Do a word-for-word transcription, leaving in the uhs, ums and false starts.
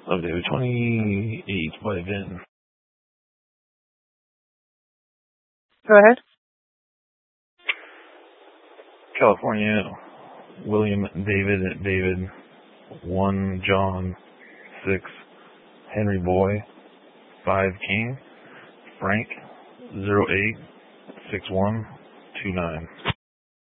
Love David. twenty-eight by Vin. Go ahead. California, William David David one John six Henry Boy five King Frank zero eight six one two nine.